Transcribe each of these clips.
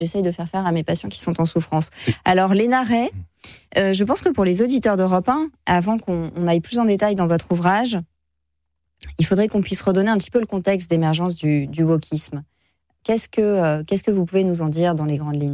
j'essaye de faire faire à mes patients qui sont en souffrance. Alors, Léna Ray, je pense que pour les auditeurs d'Europe 1, avant qu'on aille plus en détail dans votre ouvrage, il faudrait qu'on puisse redonner un petit peu le contexte d'émergence du wokisme. Qu'est-ce que vous pouvez nous en dire dans les grandes lignes ?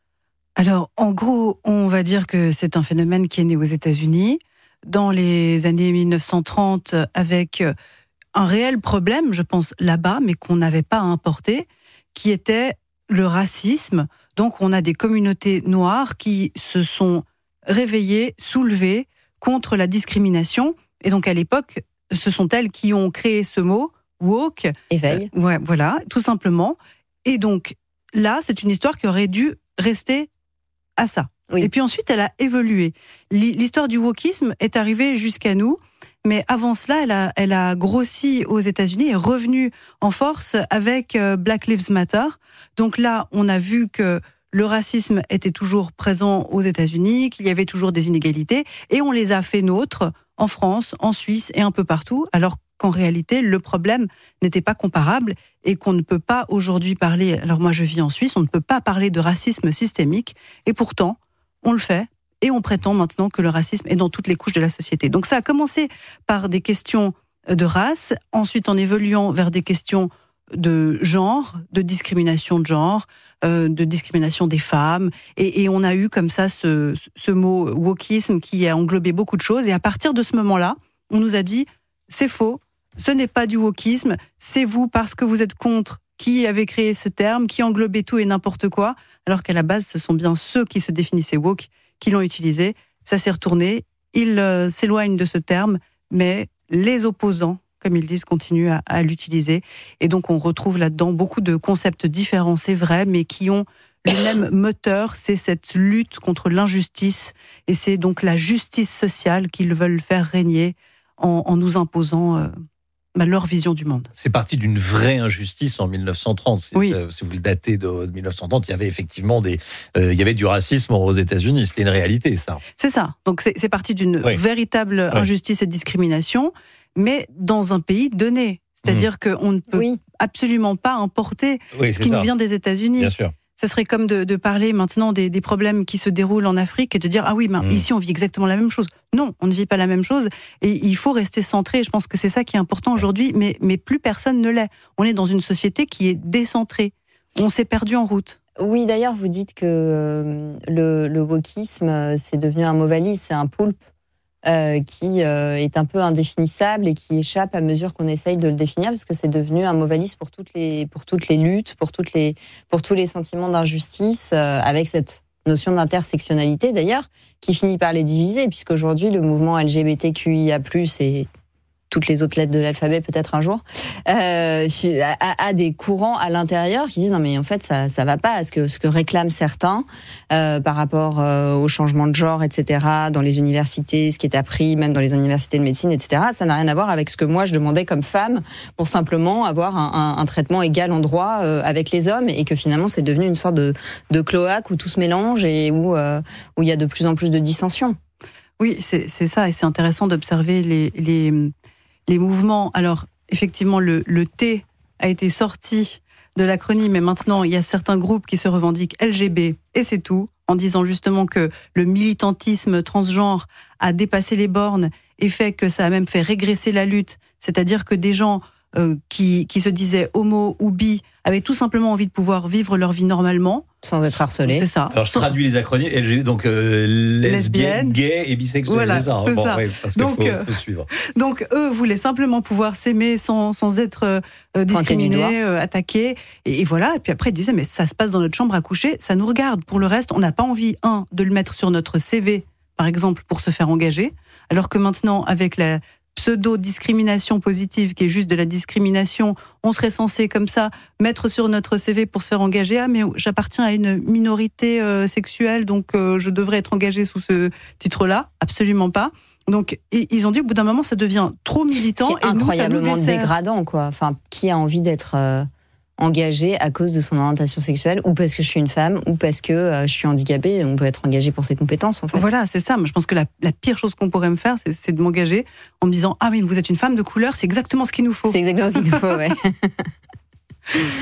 Alors, en gros, on va dire que c'est un phénomène qui est né aux États-Unis dans les années 1930 avec un réel problème, je pense, là-bas, mais qu'on n'avait pas à importer, qui était le racisme. Donc, on a des communautés noires qui se sont réveillées, soulevées contre la discrimination. Et donc, à l'époque, ce sont elles qui ont créé ce mot, woke. Éveil. Ouais, voilà, tout simplement. Et donc, là, c'est une histoire qui aurait dû rester à ça. Oui. Et puis ensuite, elle a évolué. L'histoire du wokisme est arrivée jusqu'à nous, mais avant cela, elle a grossi aux États-Unis et est revenue en force avec Black Lives Matter. Donc là, on a vu que le racisme était toujours présent aux États-Unis, qu'il y avait toujours des inégalités, et on les a fait nôtres en France, en Suisse et un peu partout, alors qu'en réalité, le problème n'était pas comparable et qu'on ne peut pas aujourd'hui parler, alors moi je vis en Suisse, on ne peut pas parler de racisme systémique, et pourtant, on le fait, et on prétend maintenant que le racisme est dans toutes les couches de la société. Donc ça a commencé par des questions de race, ensuite en évoluant vers des questions de genre, de discrimination de genre, de discrimination des femmes, et on a eu comme ça ce mot wokisme qui a englobé beaucoup de choses, et à partir de ce moment-là, on nous a dit, c'est faux, ce n'est pas du wokisme, c'est vous parce que vous êtes contre qui avez créé ce terme, qui englobait tout et n'importe quoi, alors qu'à la base, ce sont bien ceux qui se définissaient woke qui l'ont utilisé. Ça s'est retourné, ils s'éloignent de ce terme, mais les opposants, comme ils disent, continuent à l'utiliser. Et donc, on retrouve là-dedans beaucoup de concepts différents, c'est vrai, mais qui ont le même moteur, c'est cette lutte contre l'injustice, et c'est donc la justice sociale qu'ils veulent faire régner en nous imposant leur vision du monde. C'est parti d'une vraie injustice en 1930. Oui. Si vous le datez de 1930, il y avait effectivement il y avait du racisme aux États-Unis. C'était une réalité, ça. C'est ça. Donc c'est parti d'une véritable injustice et discrimination, mais dans un pays donné. C'est-à-dire qu'on ne peut absolument pas importer ce qui nous vient des États-Unis. Bien sûr. Ça serait comme de parler maintenant des problèmes qui se déroulent en Afrique et de dire « Ah oui, ici on vit exactement la même chose ». Non, on ne vit pas la même chose et il faut rester centré. Je pense que c'est ça qui est important aujourd'hui, mais plus personne ne l'est. On est dans une société qui est décentrée. On s'est perdu en route. Oui, d'ailleurs, vous dites que le wokisme, c'est devenu un mot valise, c'est un poulpe qui est un peu indéfinissable et qui échappe à mesure qu'on essaye de le définir, parce que c'est devenu un mot valise pour toutes les luttes, pour tous les sentiments d'injustice, avec cette notion d'intersectionnalité d'ailleurs, qui finit par les diviser, puisqu'aujourd'hui le mouvement LGBTQIA+, et toutes les autres lettres de l'alphabet peut-être un jour, a des courants à l'intérieur qui disent non mais en fait ça va pas, ce que réclament certains par rapport au changement de genre, etc. dans les universités, ce qui est appris même dans les universités de médecine, etc. Ça n'a rien à voir avec ce que moi je demandais comme femme pour simplement avoir un traitement égal en droit avec les hommes, et que finalement c'est devenu une sorte de cloaque où tout se mélange et où il y a de plus en plus de dissensions. Oui, c'est ça, et c'est intéressant d'observer les mouvements. Alors, effectivement, le T a été sorti de l'acronyme, mais maintenant, il y a certains groupes qui se revendiquent LGB, et c'est tout, en disant justement que le militantisme transgenre a dépassé les bornes et fait que ça a même fait régresser la lutte. C'est-à-dire que des gens qui se disaient homo ou bi avaient tout simplement envie de pouvoir vivre leur vie normalement. Sans être harcelés. C'est ça. Alors je traduis les acronymes, LGBT, donc lesbienne, gay et bisexuel, voilà, c'est ça. C'est bon, ça. ouais, parce donc, faut suivre. Donc eux voulaient simplement pouvoir s'aimer sans être discriminés, attaqués. Et voilà, et puis après ils disaient, mais ça se passe dans notre chambre à coucher, ça nous regarde. Pour le reste, on n'a pas envie, de le mettre sur notre CV, par exemple, pour se faire engager, alors que maintenant, avec la pseudo-discrimination positive, qui est juste de la discrimination, on serait censé comme ça mettre sur notre CV pour se faire engager. Ah, mais j'appartiens à une minorité sexuelle, donc je devrais être engagé sous ce titre-là. Absolument pas. Donc ils ont dit au bout d'un moment ça devient trop militant. C'est incroyablement dégradant, quoi. Enfin, qui a envie d'être engagé à cause de son orientation sexuelle, ou parce que je suis une femme, ou parce que je suis handicapée. On peut être engagé pour ses compétences, en fait. Voilà, c'est ça. Mais je pense que la pire chose qu'on pourrait me faire, c'est de m'engager en me disant « Ah, mais vous êtes une femme de couleur, c'est exactement ce qu'il nous faut. » C'est exactement ce qu'il nous faut, ouais.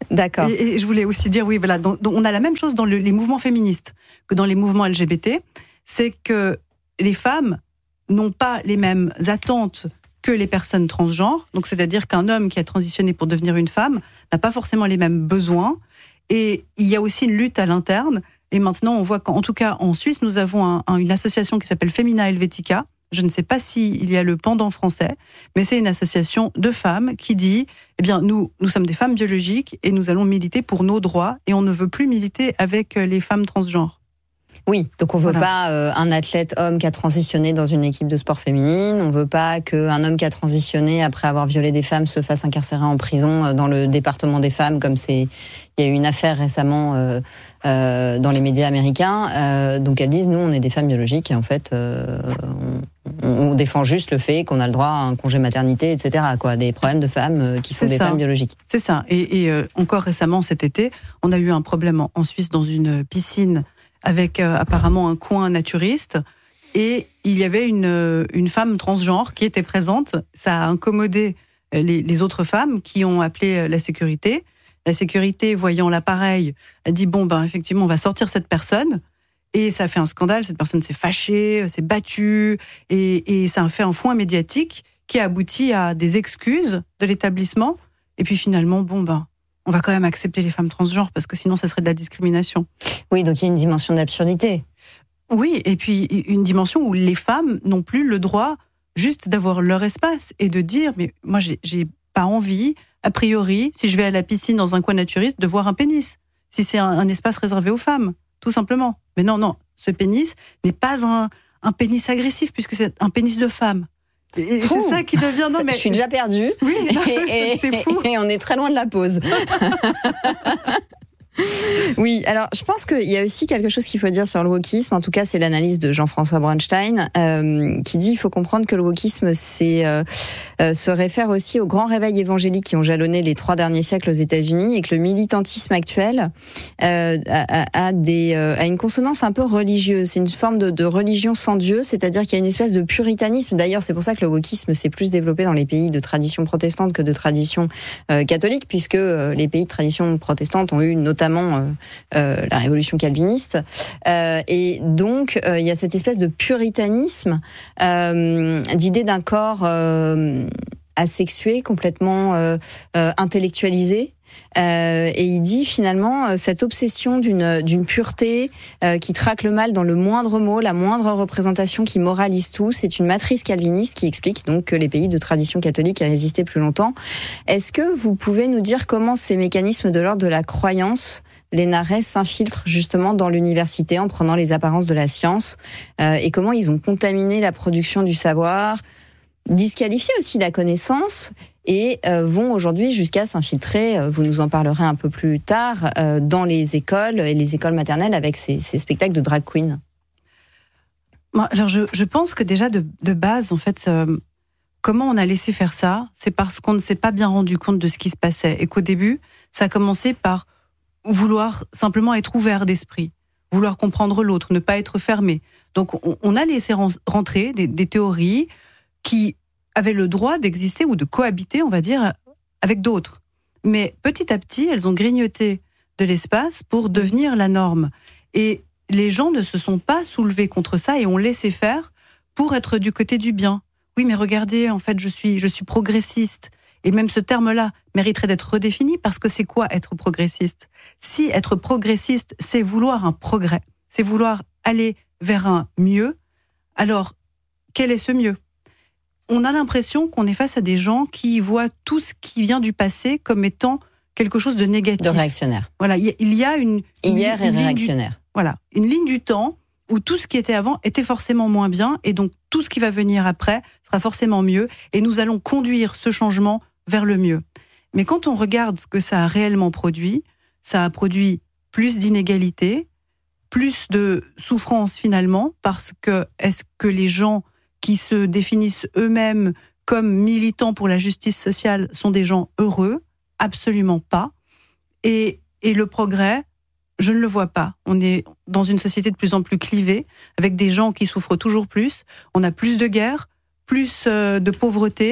D'accord. Et je voulais aussi dire, oui, voilà, on a la même chose dans les mouvements féministes que dans les mouvements LGBT, c'est que les femmes n'ont pas les mêmes attentes que les personnes transgenres. Donc, c'est-à-dire qu'un homme qui a transitionné pour devenir une femme n'a pas forcément les mêmes besoins. Et il y a aussi une lutte à l'interne. Et maintenant, on voit qu'en tout cas, en Suisse, nous avons une association qui s'appelle Femina Helvetica. Je ne sais pas s'il y a le pendant français, mais c'est une association de femmes qui dit, eh bien, nous sommes des femmes biologiques et nous allons militer pour nos droits et on ne veut plus militer avec les femmes transgenres. Oui, donc on veut pas un athlète homme qui a transitionné dans une équipe de sport féminine, on veut pas qu'un homme qui a transitionné après avoir violé des femmes se fasse incarcérer en prison dans le département des femmes, comme il y a eu une affaire récemment dans les médias américains. Donc elles disent, nous on est des femmes biologiques et en fait on défend juste le fait qu'on a le droit à un congé maternité, etc. Des problèmes de femmes qui sont des femmes biologiques. C'est ça. Et encore récemment cet été, on a eu un problème en Suisse dans une piscine avec apparemment un coin naturiste, et il y avait une femme transgenre qui était présente. Ça a incommodé les autres femmes qui ont appelé la sécurité. La sécurité, voyant l'appareil, a dit effectivement, on va sortir cette personne. Et ça a fait un scandale. Cette personne s'est fâchée, s'est battue, et ça a fait un foin médiatique qui a abouti à des excuses de l'établissement. Et puis finalement, on va quand même accepter les femmes transgenres parce que sinon, ça serait de la discrimination. Oui, donc il y a une dimension d'absurdité. Oui, et puis une dimension où les femmes n'ont plus le droit juste d'avoir leur espace et de dire, mais moi, j'ai pas envie, a priori, si je vais à la piscine dans un coin naturiste, de voir un pénis. Si c'est un espace réservé aux femmes, tout simplement. Mais non, ce pénis n'est pas un pénis agressif puisque c'est un pénis de femme. Et c'est ça qui devient... Je suis déjà perdue. Oui, c'est fou. Et on est très loin de la pause. Oui, alors je pense qu'il y a aussi quelque chose qu'il faut dire sur le wokisme. En tout cas, c'est l'analyse de Jean-François Bronstein qui dit qu'il faut comprendre que le wokisme se réfère aussi aux grands réveils évangéliques qui ont jalonné les 3 derniers siècles aux États-Unis, et que le militantisme actuel a une consonance un peu religieuse. C'est une forme de religion sans Dieu, c'est-à-dire qu'il y a une espèce de puritanisme. D'ailleurs, c'est pour ça que le wokisme s'est plus développé dans les pays de tradition protestante que de tradition catholique, puisque les pays de tradition protestante ont eu notamment la révolution calviniste, et donc il y a cette espèce de puritanisme, d'idée d'un corps asexué, complètement intellectualisé. Et il dit finalement cette obsession d'une pureté qui traque le mal dans le moindre mot, la moindre représentation qui moralise tout. C'est une matrice calviniste qui explique donc que les pays de tradition catholique aient résisté plus longtemps. Est-ce que vous pouvez nous dire comment ces mécanismes de l'ordre de la croyance, les narrés, s'infiltrent justement dans l'université en prenant les apparences de la science, et comment ils ont contaminé la production du savoir, disqualifié aussi la connaissance, et vont aujourd'hui jusqu'à s'infiltrer, vous nous en parlerez un peu plus tard, dans les écoles et les écoles maternelles avec ces spectacles de drag queen. Alors je pense que déjà de base, en fait, comment on a laissé faire ça, c'est parce qu'on ne s'est pas bien rendu compte de ce qui se passait, et qu'au début, ça a commencé par vouloir simplement être ouvert d'esprit, vouloir comprendre l'autre, ne pas être fermé. Donc on a laissé rentrer des théories qui avaient le droit d'exister ou de cohabiter, on va dire, avec d'autres. Mais petit à petit, elles ont grignoté de l'espace pour devenir la norme. Et les gens ne se sont pas soulevés contre ça et ont laissé faire pour être du côté du bien. Oui, mais regardez, en fait, je suis progressiste. Et même ce terme-là mériterait d'être redéfini, parce que c'est quoi être progressiste ? Si être progressiste, c'est vouloir un progrès, c'est vouloir aller vers un mieux, alors quel est ce mieux ? On a l'impression qu'on est face à des gens qui voient tout ce qui vient du passé comme étant quelque chose de négatif. De réactionnaire. Voilà, il y a une Hier est réactionnaire. Voilà, une ligne du temps où tout ce qui était avant était forcément moins bien, et donc tout ce qui va venir après sera forcément mieux, et nous allons conduire ce changement vers le mieux. Mais quand on regarde ce que ça a réellement produit, ça a produit plus d'inégalités, plus de souffrance finalement, parce que est-ce que les gens qui se définissent eux-mêmes comme militants pour la justice sociale sont des gens heureux ? Absolument pas. Et le progrès, je ne le vois pas. On est dans une société de plus en plus clivée, avec des gens qui souffrent toujours plus. On a plus de guerres, plus de pauvreté,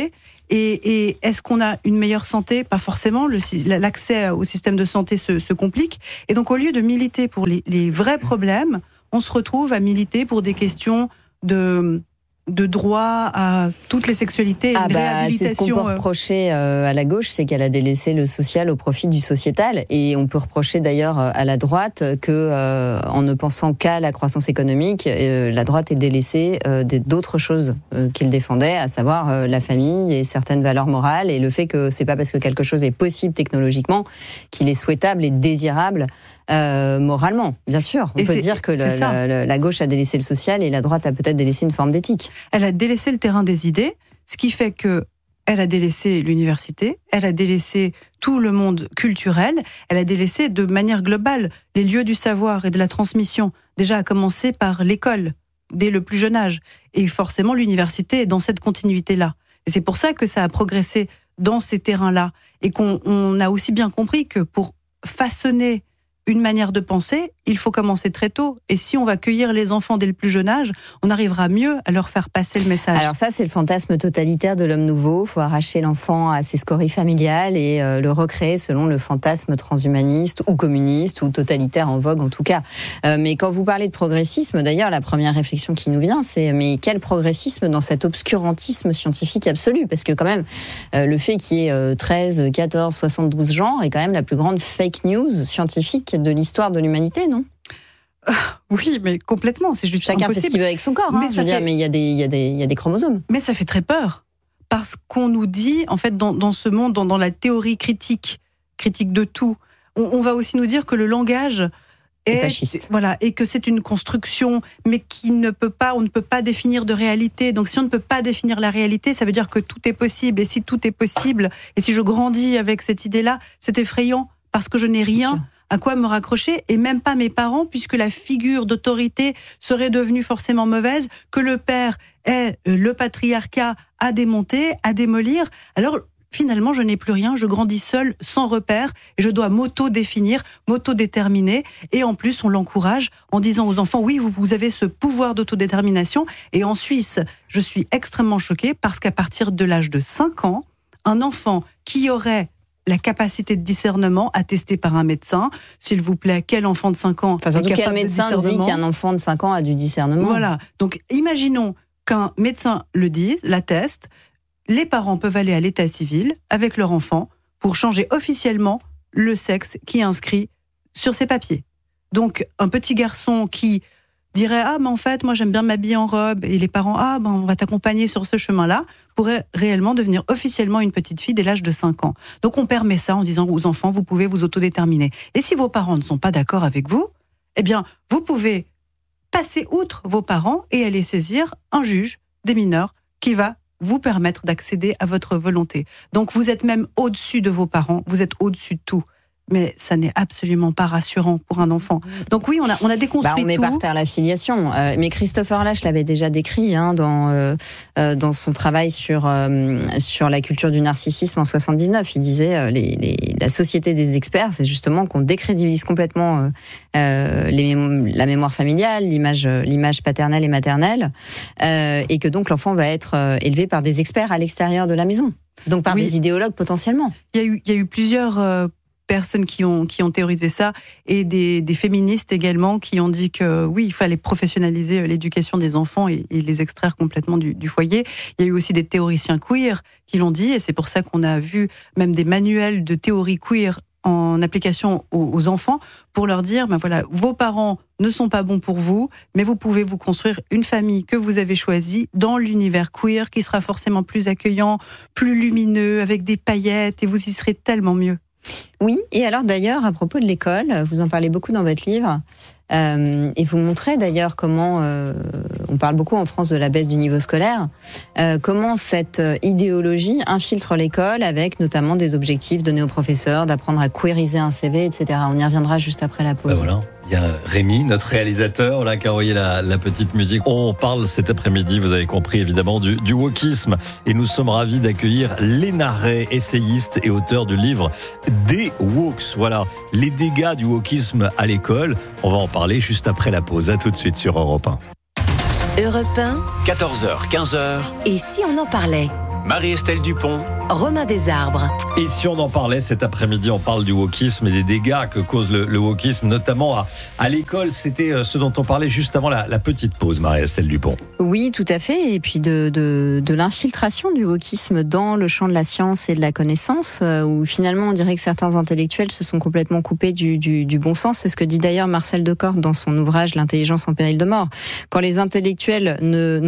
Et est-ce qu'on a une meilleure santé ? Pas forcément. L'accès au système de santé se complique. Et donc, au lieu de militer pour les vrais problèmes, on se retrouve à militer pour des questions de droit à toutes les sexualités, réhabilitation. C'est ce qu'on peut reprocher à la gauche, c'est qu'elle a délaissé le social au profit du sociétal. Et on peut reprocher d'ailleurs à la droite que, en ne pensant qu'à la croissance économique, la droite ait délaissé d'autres choses qu'il défendait, à savoir la famille et certaines valeurs morales, et le fait que c'est pas parce que quelque chose est possible technologiquement qu'il est souhaitable et désirable moralement, bien sûr. On peut dire que la gauche a délaissé le social et la droite a peut-être délaissé une forme d'éthique. Elle a délaissé le terrain des idées, ce qui fait que elle a délaissé l'université, elle a délaissé tout le monde culturel, elle a délaissé de manière globale les lieux du savoir et de la transmission, déjà à commencer par l'école, dès le plus jeune âge. Et forcément, l'université est dans cette continuité-là. Et c'est pour ça que ça a progressé dans ces terrains-là. Et qu'on a aussi bien compris que pour façonner une manière de penser, il faut commencer très tôt. Et si on va cueillir les enfants dès le plus jeune âge, on arrivera mieux à leur faire passer le message. Alors ça, c'est le fantasme totalitaire de l'homme nouveau. Il faut arracher l'enfant à ses scories familiales et le recréer selon le fantasme transhumaniste ou communiste ou totalitaire en vogue en tout cas. Mais quand vous parlez de progressisme, d'ailleurs, la première réflexion qui nous vient, c'est mais quel progressisme dans cet obscurantisme scientifique absolu ? Parce que quand même, le fait qu'il y ait 13, 14, 72 genres est quand même la plus grande fake news scientifique de l'histoire de l'humanité, non ? Oui, mais complètement, c'est juste Chacun impossible. fait ce qu'il veut avec son corps, hein, mais il y a des chromosomes. Mais ça fait très peur, parce qu'on nous dit, en fait, dans ce monde, dans la théorie critique de tout, on va aussi nous dire que le langage est fasciste. Voilà, et que c'est une construction, mais on ne peut pas définir de réalité. Donc si on ne peut pas définir la réalité, ça veut dire que tout est possible. Et si tout est possible, et si je grandis avec cette idée-là, c'est effrayant, parce que je n'ai rien à quoi me raccrocher, et même pas mes parents, puisque la figure d'autorité serait devenue forcément mauvaise, que le père est le patriarcat à démonter, à démolir. Alors finalement, je n'ai plus rien, je grandis seule, sans repère, et je dois m'auto-définir, m'auto-déterminer, et en plus, on l'encourage en disant aux enfants, oui, vous avez ce pouvoir d'autodétermination. Et en Suisse, je suis extrêmement choquée, parce qu'à partir de l'âge de 5 ans, un enfant qui aurait la capacité de discernement attestée par un médecin. S'il vous plaît, quel enfant de 5 ans est capable de discernement ? Quel médecin dit qu'un enfant de 5 ans a du discernement ? Voilà. Donc, imaginons qu'un médecin le dise, l'atteste. Les parents peuvent aller à l'état civil avec leur enfant pour changer officiellement le sexe qui est inscrit sur ses papiers. Donc, un petit garçon qui dirait « Ah, mais en fait, moi, j'aime bien m'habiller en robe. » Et les parents « Ah, ben, on va t'accompagner sur ce chemin-là. » pourrait réellement devenir officiellement une petite fille dès l'âge de 5 ans. Donc, on permet ça en disant aux enfants « Vous pouvez vous autodéterminer. » Et si vos parents ne sont pas d'accord avec vous, eh bien, vous pouvez passer outre vos parents et aller saisir un juge des mineurs qui va vous permettre d'accéder à votre volonté. Donc, vous êtes même au-dessus de vos parents. Vous êtes au-dessus de tout. Mais ça n'est absolument pas rassurant pour un enfant. Donc oui, on a déconstruit on met tout. par terre la filiation. Mais Christopher Lasch l'avait déjà décrit dans son travail sur la culture du narcissisme en 79. Il disait la société des experts, c'est justement qu'on décrédibilise complètement la mémoire familiale, l'image paternelle et maternelle, et que donc l'enfant va être élevé par des experts à l'extérieur de la maison. Donc par des idéologues potentiellement. Il y a eu plusieurs personnes qui ont théorisé ça, et des féministes également qui ont dit que oui, il fallait professionnaliser l'éducation des enfants et les extraire complètement du foyer. Il y a eu aussi des théoriciens queer qui l'ont dit, et c'est pour ça qu'on a vu même des manuels de théorie queer en application aux enfants pour leur dire, ben voilà, vos parents ne sont pas bons pour vous, mais vous pouvez vous construire une famille que vous avez choisie dans l'univers queer qui sera forcément plus accueillant, plus lumineux, avec des paillettes, et vous y serez tellement mieux. Oui, et alors d'ailleurs, à propos de l'école, vous en parlez beaucoup dans votre livre, et vous montrez d'ailleurs comment, on parle beaucoup en France de la baisse du niveau scolaire, comment cette idéologie infiltre l'école avec notamment des objectifs donnés aux professeurs, d'apprendre à queeriser un CV, etc. On y reviendra juste après la pause. Voilà. Il y a Rémi, notre réalisateur, là, qui a envoyé la petite musique. On parle cet après-midi, vous avez compris évidemment, du wokisme. Et nous sommes ravis d'accueillir Léna Ray, essayiste et auteur du livre Des Woks. Voilà, les dégâts du wokisme à l'école. On va en parler juste après la pause. À tout de suite sur Europe 1. Europe 1, 14h, 15h. et si on en parlait ? Marie-Estelle Dupont, Romain Desarbres. Et si on en parlait cet après-midi, on parle du wokisme et des dégâts que cause le wokisme, notamment à l'école. C'était ce dont on parlait juste avant la petite pause, Marie-Estelle Dupont. Oui, tout à fait. Et puis de l'infiltration du wokisme dans le champ de la science et de la connaissance, où finalement on dirait que certains intellectuels se sont complètement coupés du bon sens. C'est ce que dit d'ailleurs Marcel Decorte dans son ouvrage L'intelligence en péril de mort. Quand les intellectuels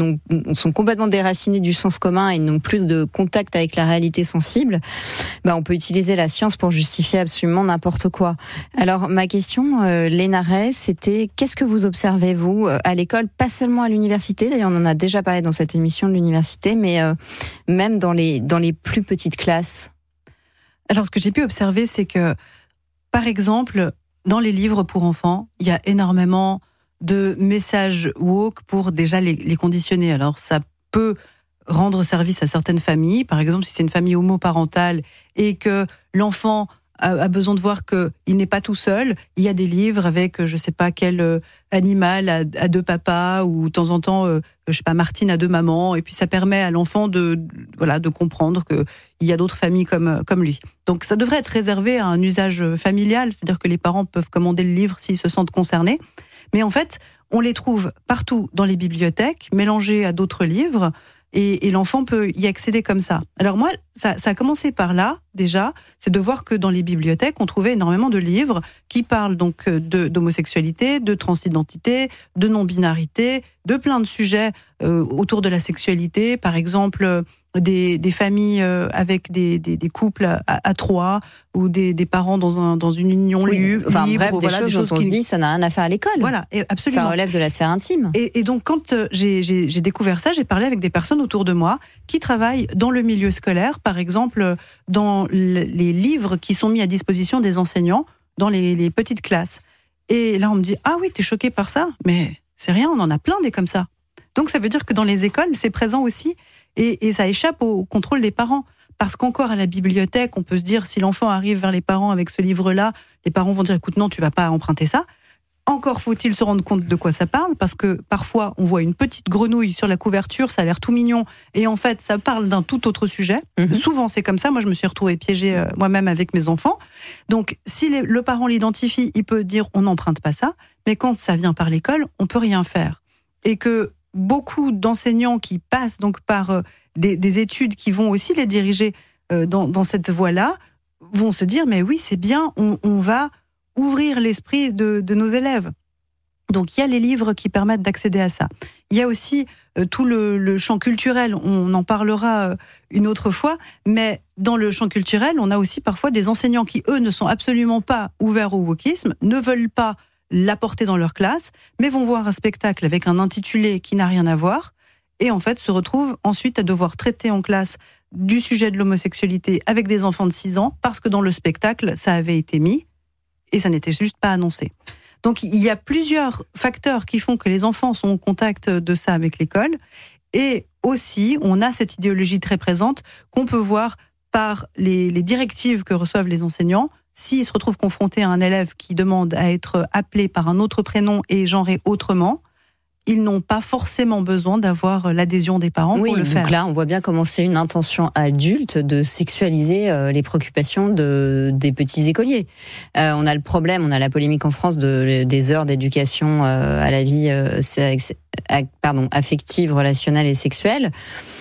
sont complètement déracinés du sens commun et n'ont plus de contact avec la réalité sensible, on peut utiliser la science pour justifier absolument n'importe quoi. Alors ma question, Léna Ray, c'était qu'est-ce que vous observez vous à l'école, pas seulement à l'université, d'ailleurs on en a déjà parlé dans cette émission de l'université, mais même dans les plus petites classes? Alors ce que j'ai pu observer, c'est que par exemple dans les livres pour enfants, il y a énormément de messages woke pour déjà les conditionner. Alors ça peut rendre service à certaines familles. Par exemple, si c'est une famille homoparentale et que l'enfant a besoin de voir qu'il n'est pas tout seul, il y a des livres avec je sais pas quel animal à deux papas, ou de temps en temps je sais pas, Martine a deux mamans, et puis ça permet à l'enfant de comprendre qu'il y a d'autres familles comme lui. Donc ça devrait être réservé à un usage familial, c'est-à-dire que les parents peuvent commander le livre s'ils se sentent concernés. Mais en fait, on les trouve partout dans les bibliothèques, mélangés à d'autres livres, et l'enfant peut y accéder comme ça. Alors moi, ça a commencé par là, déjà, c'est de voir que dans les bibliothèques, on trouvait énormément de livres qui parlent donc d'homosexualité, de transidentité, de non-binarité, de plein de sujets autour de la sexualité, par exemple des familles avec des couples à trois, ou des parents dans une union libre. Bref, des choses dont on se dit ça n'a rien à faire à l'école. Voilà, absolument. Ça relève de la sphère intime. Et donc quand j'ai découvert ça, j'ai parlé avec des personnes autour de moi qui travaillent dans le milieu scolaire, par exemple dans les livres qui sont mis à disposition des enseignants dans les petites classes. Et là on me dit « Ah oui, t'es choquée par ça ?» Mais c'est rien, on en a plein des comme ça. Donc ça veut dire que dans les écoles, c'est présent aussi. Et ça échappe au contrôle des parents. Parce qu'encore à la bibliothèque, on peut se dire, si l'enfant arrive vers les parents avec ce livre-là, les parents vont dire, écoute, non, tu vas pas emprunter ça. Encore faut-il se rendre compte de quoi ça parle, parce que parfois, on voit une petite grenouille sur la couverture, ça a l'air tout mignon, et en fait, ça parle d'un tout autre sujet. Souvent, c'est comme ça. Moi, je me suis retrouvée piégée moi-même avec mes enfants. Donc, si le parent l'identifie, il peut dire, on n'emprunte pas ça, mais quand ça vient par l'école, on peut rien faire. Et que beaucoup d'enseignants qui passent donc par des études qui vont aussi les diriger dans cette voie-là, vont se dire, mais oui, c'est bien, on va ouvrir l'esprit de nos élèves. Donc il y a les livres qui permettent d'accéder à ça. Il y a aussi tout le champ culturel, on en parlera une autre fois, mais dans le champ culturel, on a aussi parfois des enseignants qui, eux, ne sont absolument pas ouverts au wokisme, ne veulent pas l'apporter dans leur classe, mais vont voir un spectacle avec un intitulé qui n'a rien à voir, et en fait se retrouvent ensuite à devoir traiter en classe du sujet de l'homosexualité avec des enfants de 6 ans, parce que dans le spectacle, ça avait été mis, et ça n'était juste pas annoncé. Donc il y a plusieurs facteurs qui font que les enfants sont au contact de ça avec l'école, et aussi on a cette idéologie très présente qu'on peut voir par les directives que reçoivent les enseignants. S'ils se retrouvent confrontés à un élève qui demande à être appelé par un autre prénom et genré autrement, ils n'ont pas forcément besoin d'avoir l'adhésion des parents pour le faire. Donc là, on voit bien comment c'est une intention adulte de sexualiser les préoccupations des petits écoliers. On a le problème, on a la polémique en France des heures d'éducation à la vie affective, relationnelle et sexuelle.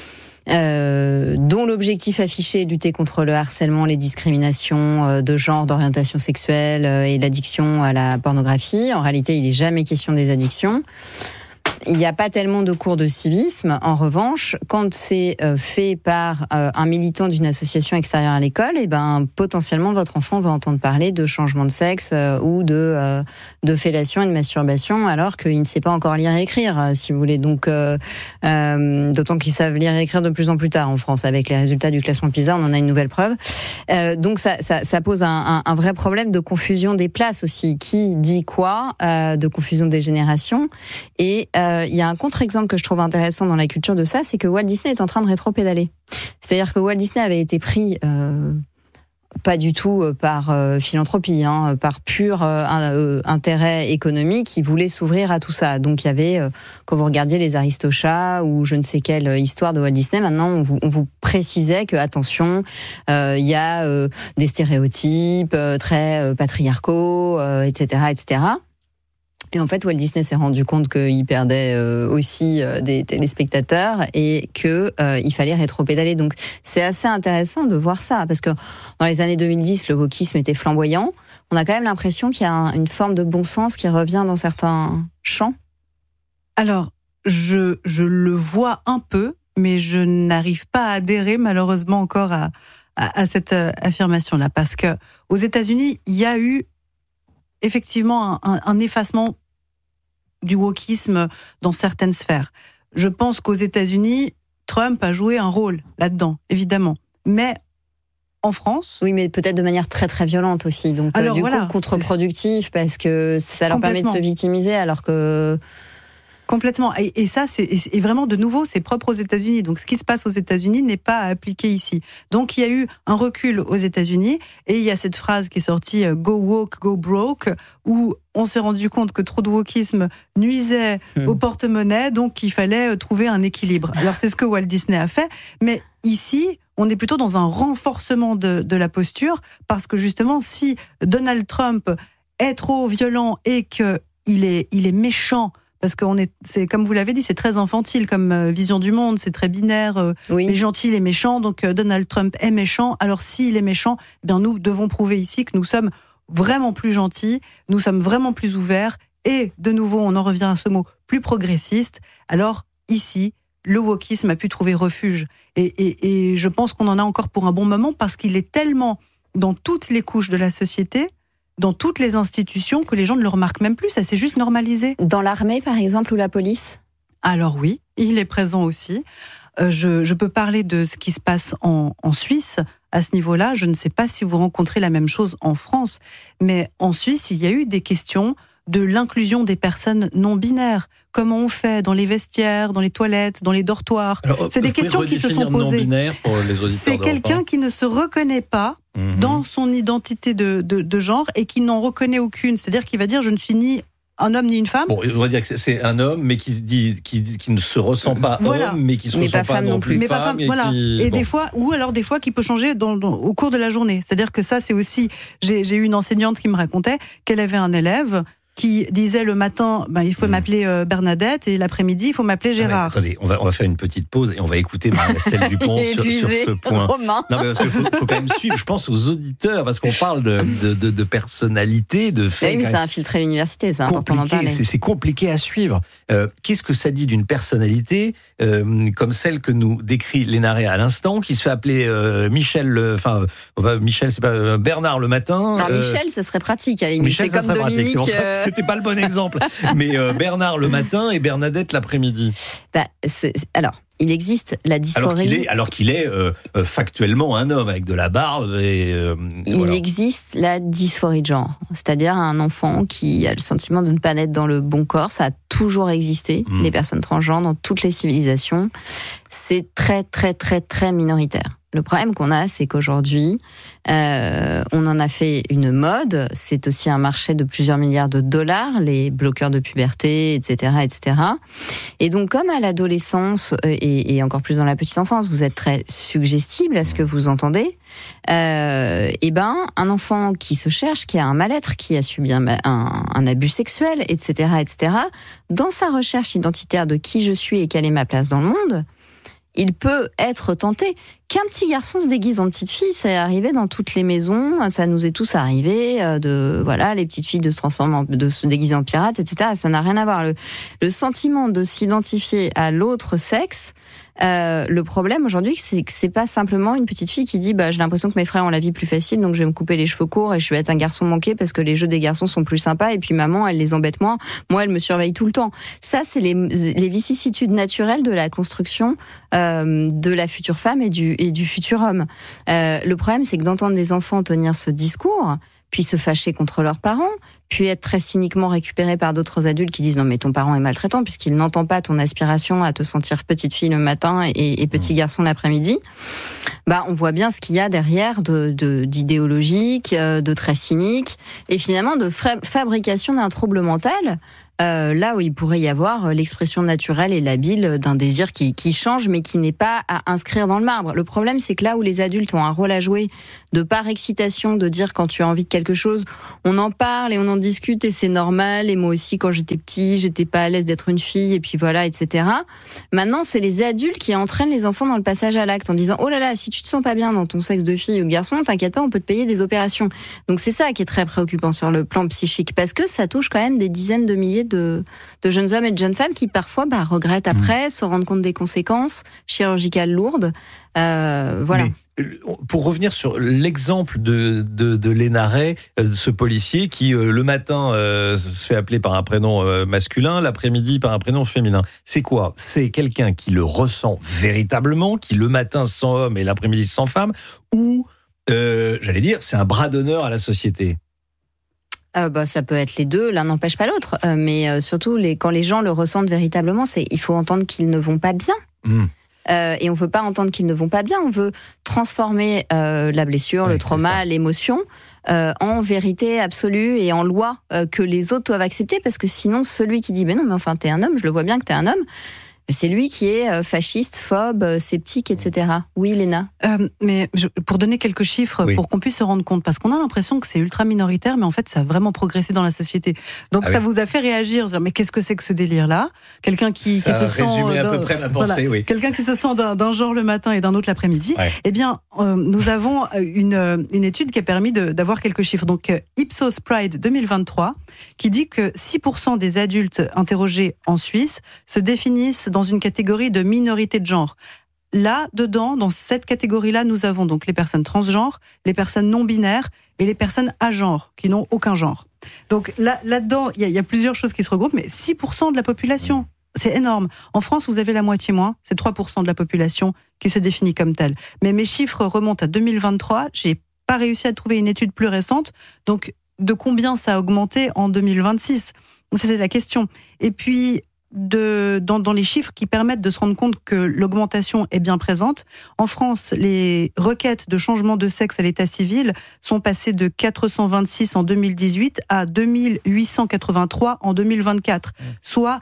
Dont l'objectif affiché est de lutter contre le harcèlement, les discriminations de genre, d'orientation sexuelle et l'addiction à la pornographie. En réalité, il n'est jamais question des addictions. Il n'y a pas tellement de cours de civisme. En revanche, quand c'est fait par un militant d'une association extérieure à l'école, potentiellement votre enfant va entendre parler de changement de sexe ou de fellation et de masturbation, alors qu'il ne sait pas encore lire et écrire, si vous voulez. Donc, d'autant qu'ils savent lire et écrire de plus en plus tard en France. Avec les résultats du classement PISA, on en a une nouvelle preuve. Donc, ça pose un vrai problème de confusion des places aussi. Qui dit quoi, de confusion des générations. Et il y a un contre-exemple que je trouve intéressant dans la culture de ça, c'est que Walt Disney est en train de rétro-pédaler. C'est-à-dire que Walt Disney avait été pris pas du tout par philanthropie, par pur intérêt économique. Ils voulaient s'ouvrir à tout ça. Donc il y avait, quand vous regardiez les Aristochats ou je ne sais quelle histoire de Walt Disney, maintenant on vous précisait que attention, il y a des stéréotypes très patriarcaux, etc., etc. Et en fait, Walt Disney s'est rendu compte qu'il perdait aussi des téléspectateurs et que il fallait rétropédaler. Donc, c'est assez intéressant de voir ça, parce que dans les années 2010, le wokisme était flamboyant. On a quand même l'impression qu'il y a une forme de bon sens qui revient dans certains champs. Alors, je le vois un peu, mais je n'arrive pas à adhérer malheureusement encore à cette affirmation-là, parce que aux États-Unis, il y a eu effectivement un effacement du wokisme dans certaines sphères. Je pense qu'aux États-Unis, Trump a joué un rôle là-dedans, évidemment. Mais en France... Oui, mais peut-être de manière très très violente aussi. Donc alors, du coup, contre-productif, parce que ça leur permet de se victimiser, alors que... Complètement. Et ça, c'est vraiment de nouveau, c'est propre aux États-Unis. Donc, ce qui se passe aux États-Unis n'est pas appliqué ici. Donc, il y a eu un recul aux États-Unis et il y a cette phrase qui est sortie « Go woke, go broke » où on s'est rendu compte que trop de wokisme nuisait au porte-monnaie, donc il fallait trouver un équilibre. Alors, c'est ce que Walt Disney a fait. Mais ici, on est plutôt dans un renforcement de la posture parce que justement, si Donald Trump est trop violent et qu'il est méchant, parce que c'est comme vous l'avez dit, c'est très infantile comme vision du monde, c'est très binaire, les gentils, les méchants. Donc Donald Trump est méchant. Alors s'il est méchant, eh bien nous devons prouver ici que nous sommes vraiment plus gentils, nous sommes vraiment plus ouverts. Et de nouveau, on en revient à ce mot, plus progressiste. Alors ici, le wokisme a pu trouver refuge. Et je pense qu'on en a encore pour un bon moment parce qu'il est tellement dans toutes les couches de la société, dans toutes les institutions, que les gens ne le remarquent même plus, ça s'est juste normalisé. Dans l'armée, par exemple, ou la police ? Alors oui, il est présent aussi. Je peux parler de ce qui se passe en Suisse à ce niveau-là. Je ne sais pas si vous rencontrez la même chose en France, mais en Suisse, il y a eu des questions de l'inclusion des personnes non binaires. Comment on fait dans les vestiaires, dans les toilettes, dans les dortoirs ? Alors, c'est des questions qui se sont posées. Non-binaire pour les auditeurs c'est quelqu'un qui ne se reconnaît pas dans son identité de genre et qui n'en reconnaît aucune. C'est-à-dire qu'il va dire « je ne suis ni un homme ni une femme ». Bon, on va dire que c'est un homme, mais qui ne se ressent pas homme, mais qui ne se ressent pas non plus femme. Voilà. Et des fois, ou alors des fois qui peut changer au cours de la journée. C'est-à-dire que ça, c'est aussi... J'ai eu une enseignante qui me racontait qu'elle avait un élève qui disait le matin, il faut m'appeler Bernadette, et l'après-midi, il faut m'appeler Gérard. Attendez, on va faire une petite pause et on va écouter Marie-Estelle Dupont sur ce point. Romain. Non, mais parce qu'il faut quand même suivre, je pense, aux auditeurs, parce qu'on parle de personnalité, de faits. Oui, mais ça a infiltré l'université, c'est important d'en parler. C'est compliqué à suivre. Qu'est-ce que ça dit d'une personnalité comme celle que nous décrit Léna Rey à l'instant, qui se fait appeler Michel, c'est pas Bernard le matin. Alors Michel, ça serait pratique, à la limite. Michel, c'est comme Dominique. C'était pas le bon exemple. Mais Bernard le matin et Bernadette l'après-midi. Alors, il existe la dysphorie. Alors qu'il est factuellement un homme avec de la barbe. Il existe la dysphorie de genre. C'est-à-dire un enfant qui a le sentiment de ne pas être dans le bon corps. Ça a toujours existé. Les personnes transgenres dans toutes les civilisations. C'est très, très, très, très minoritaire. Le problème qu'on a, c'est qu'aujourd'hui, on en a fait une mode. C'est aussi un marché de plusieurs milliards de dollars, les bloqueurs de puberté, etc., etc. Et donc, comme à l'adolescence et encore plus dans la petite enfance, vous êtes très suggestible à ce que vous entendez. Un enfant qui se cherche, qui a un mal-être, qui a subi un abus sexuel, etc., etc. Dans sa recherche identitaire de qui je suis et quelle est ma place dans le monde, il peut être tenté. Qu'un petit garçon se déguise en petite fille, ça est arrivé dans toutes les maisons, ça nous est tous arrivé, les petites filles de se déguiser en pirate, etc. Ça n'a rien à voir. Le sentiment de s'identifier à l'autre sexe, le problème aujourd'hui, c'est que c'est pas simplement une petite fille qui dit j'ai l'impression que mes frères ont la vie plus facile, donc je vais me couper les cheveux courts et je vais être un garçon manqué parce que les jeux des garçons sont plus sympas et puis maman elle les embête moins, moi elle me surveille tout le temps. Ça c'est les vicissitudes naturelles de la construction de la future femme et du futur homme. Le problème c'est que d'entendre des enfants tenir ce discours, puis se fâcher contre leurs parents, puis être très cyniquement récupéré par d'autres adultes qui disent non mais ton parent est maltraitant puisqu'il n'entend pas ton aspiration à te sentir petite fille le matin et petit garçon l'après-midi. On voit bien ce qu'il y a derrière d'idéologique, de très cynique et finalement de fabrication d'un trouble mental. Là où il pourrait y avoir l'expression naturelle et labile d'un désir qui change mais qui n'est pas à inscrire dans le marbre. Le problème, c'est que là où les adultes ont un rôle à jouer de par excitation, de dire quand tu as envie de quelque chose, on en parle et on en discute et c'est normal, et moi aussi quand j'étais petit, j'étais pas à l'aise d'être une fille et puis voilà, etc. Maintenant, c'est les adultes qui entraînent les enfants dans le passage à l'acte en disant oh là là, si tu te sens pas bien dans ton sexe de fille ou de garçon, t'inquiète pas, on peut te payer des opérations. Donc c'est ça qui est très préoccupant sur le plan psychique parce que ça touche quand même des dizaines de milliers de jeunes hommes et de jeunes femmes qui parfois regrettent après, se rendent compte des conséquences chirurgicales lourdes. Voilà. Mais, pour revenir sur l'exemple de Léna Ray, ce policier qui le matin se fait appeler par un prénom masculin, l'après-midi par un prénom féminin. C'est quoi ? C'est quelqu'un qui le ressent véritablement, qui le matin se sent homme et l'après-midi se sent femme, ou j'allais dire, c'est un bras d'honneur à la société ? Ça peut être les deux, l'un n'empêche pas l'autre. Mais surtout, quand les gens le ressentent véritablement, il faut entendre qu'ils ne vont pas bien. Et on veut pas entendre qu'ils ne vont pas bien. On veut transformer la blessure, le trauma, l'émotion en vérité absolue et en loi que les autres doivent accepter. Parce que sinon, celui qui dit mais non, mais enfin t'es un homme, je le vois bien que t'es un homme. C'est lui qui est fasciste, phobe, sceptique, etc. Oui, Léna. Mais pour donner quelques chiffres, pour qu'on puisse se rendre compte, parce qu'on a l'impression que c'est ultra minoritaire, mais en fait, ça a vraiment progressé dans la société. Donc, ça vous a fait réagir, dire, mais qu'est-ce que c'est que ce délire-là ? Quelqu'un qui se sent à peu près ma pensée, oui. Quelqu'un qui se sent d'un genre le matin et d'un autre l'après-midi. Ouais. Eh bien, nous avons une étude qui a permis d'avoir quelques chiffres. Donc, Ipsos Pride 2023, qui dit que 6% des adultes interrogés en Suisse se définissent dans une catégorie de minorité de genre. Là, dedans, dans cette catégorie-là, nous avons donc les personnes transgenres, les personnes non-binaires et les personnes agenres, qui n'ont aucun genre. Donc là-dedans, il y a plusieurs choses qui se regroupent, mais 6% de la population, c'est énorme. En France, vous avez la moitié moins, c'est 3% de la population qui se définit comme telle. Mais mes chiffres remontent à 2023, j'ai pas réussi à trouver une étude plus récente, donc de combien ça a augmenté en 2026 ? Ça, c'est la question. Et puis, dans les chiffres qui permettent de se rendre compte que l'augmentation est bien présente. En France, les requêtes de changement de sexe à l'état civil sont passées de 426 en 2018 à 2883 en 2024, soit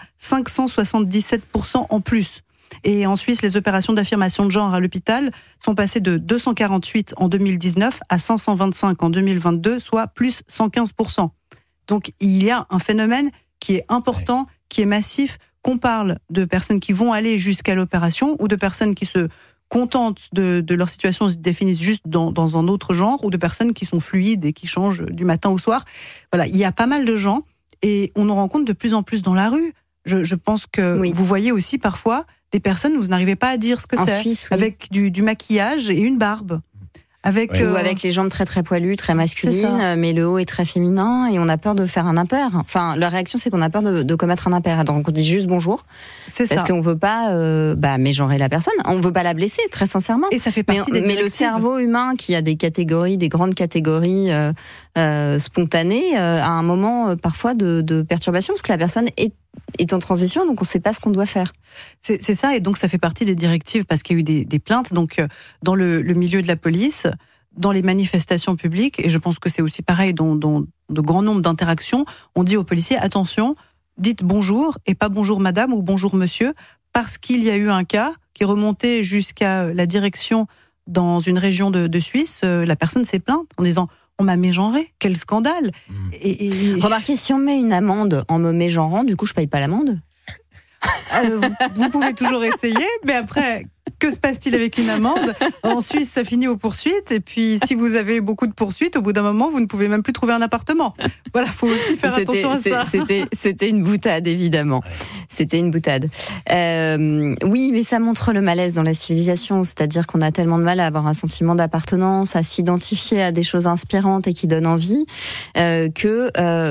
577% en plus. Et en Suisse, les opérations d'affirmation de genre à l'hôpital sont passées de 248 en 2019 à 525 en 2022, soit plus 115%. Donc il y a un phénomène qui est important, qui est massif, qu'on parle de personnes qui vont aller jusqu'à l'opération ou de personnes qui se contentent de leur situation, se définissent juste dans un autre genre, ou de personnes qui sont fluides et qui changent du matin au soir. Voilà, il y a pas mal de gens et on en rencontre de plus en plus dans la rue. Je pense que vous voyez aussi parfois des personnes où vous n'arrivez pas à dire ce que c'est, Suisse, avec du maquillage et une barbe. Ou avec les jambes très très poilues, très masculines, mais le haut est très féminin et on a peur de faire un impair. Enfin, la réaction c'est qu'on a peur de commettre un impair. Donc on dit juste bonjour, parce qu'on veut pas mégenrer la personne, on veut pas la blesser, très sincèrement. Et ça fait partie des directives. Mais le cerveau humain qui a des catégories, des grandes catégories spontanées, a un moment parfois de perturbation parce que la personne est en transition, donc on ne sait pas ce qu'on doit faire. C'est ça, et donc ça fait partie des directives parce qu'il y a eu des plaintes. Donc dans le milieu de la police, dans les manifestations publiques, et je pense que c'est aussi pareil dans de grands nombres d'interactions, on dit aux policiers, attention, dites bonjour et pas bonjour madame ou bonjour monsieur, parce qu'il y a eu un cas qui est remonté jusqu'à la direction dans une région de Suisse. La personne s'est plainte en disant on m'a mégenré, quel scandale. Remarquez, si on met une amende en me mégenrant, du coup je paye pas l'amende. Vous pouvez toujours essayer, mais après, que se passe-t-il avec une amende ? En Suisse, ça finit aux poursuites, et puis si vous avez beaucoup de poursuites, au bout d'un moment, vous ne pouvez même plus trouver un appartement. Voilà, faut aussi faire attention à ça. C'était une boutade, évidemment. C'était une boutade. Oui, mais ça montre le malaise dans la civilisation, c'est-à-dire qu'on a tellement de mal à avoir un sentiment d'appartenance, à s'identifier à des choses inspirantes et qui donnent envie, que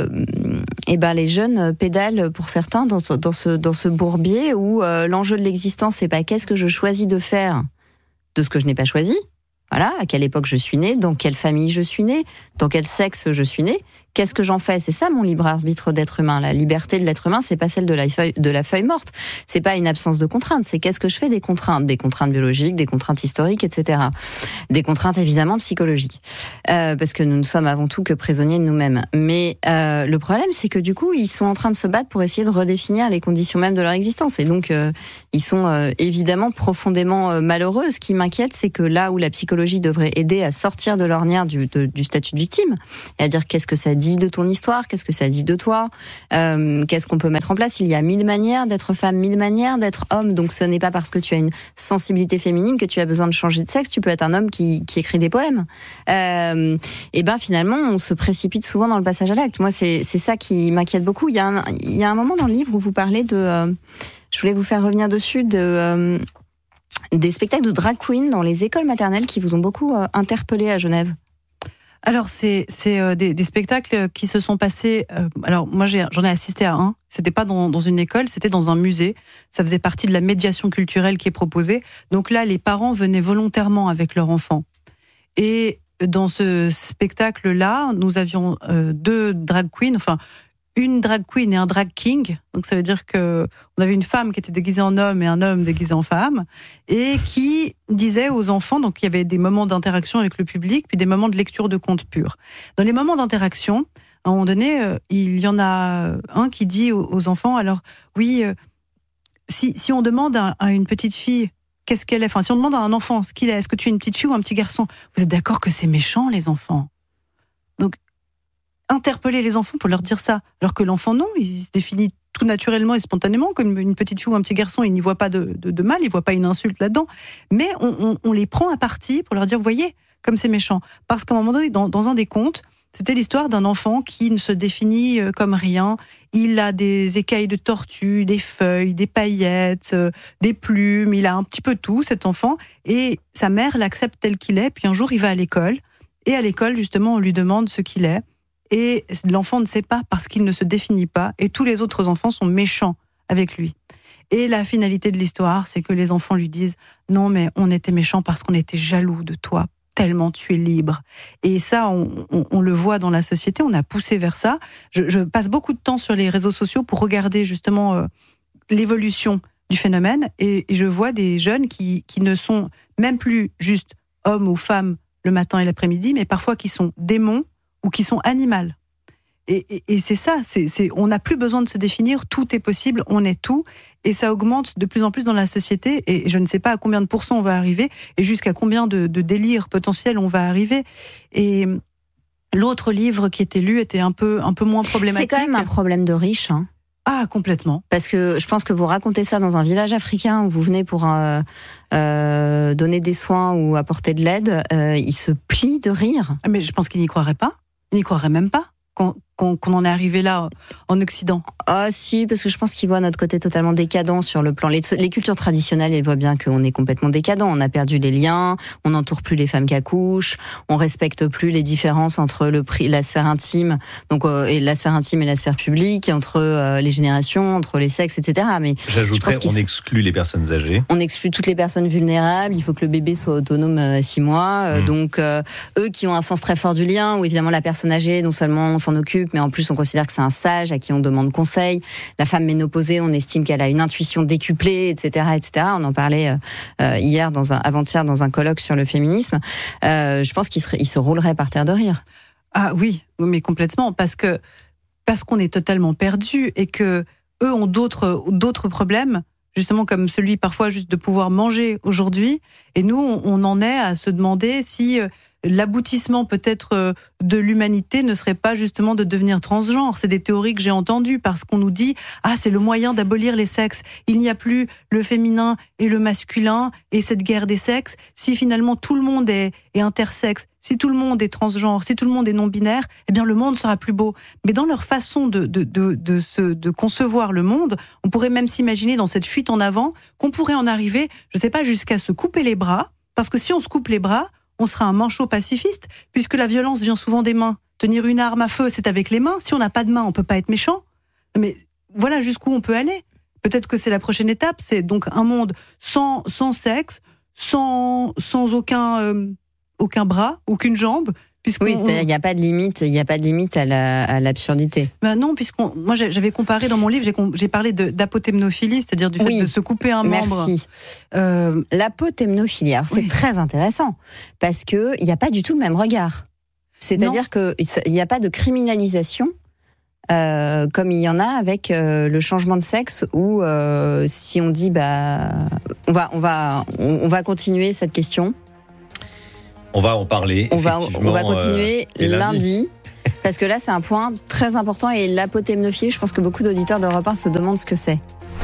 les jeunes pédalent pour certains dans ce bourbier où l'enjeu de l'existence, c'est pas qu'est-ce que je choisis de faire de ce que je n'ai pas choisi, Voilà, à quelle époque je suis née, dans quelle famille je suis née, dans quel sexe je suis née. Qu'est-ce que j'en fais ? C'est ça mon libre arbitre d'être humain. La liberté de l'être humain, c'est pas celle de la feuille morte. C'est pas une absence de contraintes. C'est qu'est-ce que je fais des contraintes biologiques, des contraintes historiques, etc. Des contraintes évidemment psychologiques, parce que nous ne sommes avant tout que prisonniers de nous-mêmes. Mais le problème, c'est que du coup, ils sont en train de se battre pour essayer de redéfinir les conditions même de leur existence. Et donc, ils sont évidemment profondément malheureux. Ce qui m'inquiète, c'est que là où la psychologie devrait aider à sortir de l'ornière du statut de victime, et à dire qu'est-ce que ça dit de ton histoire, qu'est-ce que ça dit de toi, qu'est-ce qu'on peut mettre en place. Il y a 1000 manières d'être femme, 1000 manières d'être homme, donc ce n'est pas parce que tu as une sensibilité féminine que tu as besoin de changer de sexe. Tu peux être un homme qui écrit des poèmes. Et ben finalement, on se précipite souvent dans le passage à l'acte. Moi, c'est ça qui m'inquiète beaucoup. Il y a un moment dans le livre où vous parlez de... je voulais vous faire revenir dessus, des spectacles de drag queen dans les écoles maternelles qui vous ont beaucoup interpellé à Genève. Alors, c'est des spectacles qui se sont passés... alors, moi, j'en ai assisté à un. C'était pas dans une école, c'était dans un musée. Ça faisait partie de la médiation culturelle qui est proposée. Donc là, les parents venaient volontairement avec leur enfant. Et dans ce spectacle-là, nous avions 2 drag queens, enfin... une drag queen et un drag king. Donc ça veut dire que on avait une femme qui était déguisée en homme et un homme déguisé en femme, et qui disait aux enfants, donc il y avait des moments d'interaction avec le public, puis des moments de lecture de contes purs. Dans les moments d'interaction, à un moment donné, il y en a un qui dit aux enfants, alors oui, si on demande à une petite fille qu'est-ce qu'elle est, enfin si on demande à un enfant ce qu'il est, est-ce que tu es une petite fille ou un petit garçon, vous êtes d'accord que c'est méchant les enfants? Donc interpeller les enfants pour leur dire ça, alors que l'enfant non, il se définit tout naturellement et spontanément comme une petite fille ou un petit garçon, il n'y voit pas de mal, il voit pas une insulte là-dedans, mais on les prend à partie pour leur dire, voyez, comme c'est méchant, parce qu'à un moment donné, dans un des contes, c'était l'histoire d'un enfant qui ne se définit comme rien, il a des écailles de tortue, des feuilles, des paillettes, des plumes, il a un petit peu tout, cet enfant, et sa mère l'accepte tel qu'il est, puis un jour il va à l'école, et à l'école justement on lui demande ce qu'il est, et l'enfant ne sait pas parce qu'il ne se définit pas, et tous les autres enfants sont méchants avec lui. Et la finalité de l'histoire, c'est que les enfants lui disent « Non, mais on était méchants parce qu'on était jaloux de toi, tellement tu es libre. » Et ça, on le voit dans la société, on a poussé vers ça. Je passe beaucoup de temps sur les réseaux sociaux pour regarder justement l'évolution du phénomène, et je vois des jeunes qui ne sont même plus juste hommes ou femmes le matin et l'après-midi, mais parfois qui sont démons, ou qui sont animales. Et c'est ça, on n'a plus besoin de se définir, tout est possible, on est tout, et ça augmente de plus en plus dans la société, et je ne sais pas à combien de pourcents on va arriver, et jusqu'à combien de délires potentiels on va arriver. Et l'autre livre qui était lu était un peu moins problématique. C'est quand même un problème de riches, hein. Ah, complètement. Parce que je pense que vous racontez ça dans un village africain où vous venez pour donner des soins ou apporter de l'aide, ils se plient de rire. Mais je pense qu'ils n'y croiraient pas. Ils n'y croiraient même pas qu'on en est arrivé là en Occident. Ah si, parce que je pense qu'ils voient notre côté totalement décadent sur le plan. Les cultures traditionnelles, elles voient bien qu'on est complètement décadent. On a perdu les liens, on n'entoure plus les femmes qui accouchent, on respecte plus les différences entre la sphère intime, donc et la sphère intime et la sphère publique, entre les générations, entre les sexes, etc. Mais j'ajouterais, on exclut les personnes âgées. On exclut toutes les personnes vulnérables. Il faut que le bébé soit autonome à 6 mois. Donc eux qui ont un sens très fort du lien, où évidemment la personne âgée, non seulement on s'en occupe, mais en plus on considère que c'est un sage à qui on demande conseil. La femme ménopausée, on estime qu'elle a une intuition décuplée, etc., etc. On en parlait avant-hier dans un colloque sur le féminisme. Je pense qu'il se roulerait par terre de rire. Ah oui, mais complètement, parce qu'on est totalement perdu, et que eux ont d'autres problèmes, justement comme celui parfois juste de pouvoir manger aujourd'hui, et nous on en est à se demander si l'aboutissement peut-être de l'humanité ne serait pas justement de devenir transgenre. C'est des théories que j'ai entendues, parce qu'on nous dit « Ah, c'est le moyen d'abolir les sexes. Il n'y a plus le féminin et le masculin et cette guerre des sexes. Si finalement tout le monde est intersexe, si tout le monde est transgenre, si tout le monde est non-binaire, eh bien le monde sera plus beau. » Mais dans leur façon de concevoir le monde, on pourrait même s'imaginer dans cette fuite en avant qu'on pourrait en arriver, je ne sais pas, jusqu'à se couper les bras, parce que si on se coupe les bras, on sera un manchot pacifiste, puisque la violence vient souvent des mains. Tenir une arme à feu, c'est avec les mains. Si on n'a pas de mains, on peut pas être méchant. Mais voilà jusqu'où on peut aller. Peut-être que c'est la prochaine étape. C'est donc un monde sans sexe, sans aucun aucun bras, aucune jambe. Oui, c'est-à-dire qu'il n'y a pas de limite, à l'absurdité. Ben non, moi j'avais comparé dans mon livre, j'ai parlé d'apotemnophilie, c'est-à-dire du fait de se couper un membre. Merci. L'apotemnophilie, alors c'est très intéressant, parce qu'il n'y a pas du tout le même regard. C'est-à-dire qu'il n'y a pas de criminalisation, comme il y en a avec le changement de sexe, où si on dit, on va continuer cette question. On va en parler. On va continuer lundi. Parce que là, c'est un point très important. Et l'apotemnophilie, je pense que beaucoup d'auditeurs d'Europe 1 se demandent ce que c'est.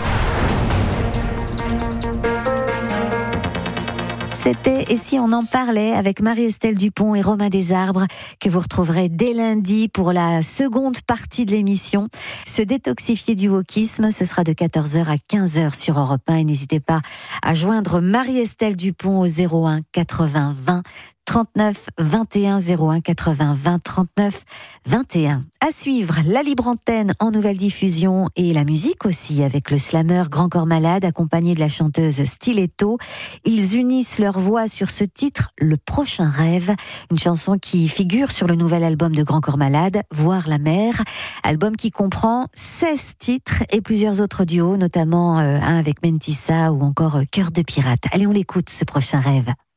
C'était Et si on en parlait avec Marie-Estelle Dupont et Romain Desarbres, que vous retrouverez dès lundi pour la seconde partie de l'émission. Se détoxifier du wokisme, ce sera de 14h à 15h sur Europe 1. Et n'hésitez pas à joindre Marie-Estelle Dupont au 01 80 20 39 21 01 80 20 39 21. À suivre, la libre antenne en nouvelle diffusion et la musique aussi avec le slammer Grand Corps Malade accompagné de la chanteuse Stiletto. Ils unissent leurs voix sur ce titre, Le Prochain Rêve, une chanson qui figure sur le nouvel album de Grand Corps Malade, Voir la mer, album qui comprend 16 titres et plusieurs autres duos, notamment un avec Mentissa ou encore Cœur de pirate. Allez, on l'écoute, ce Prochain Rêve.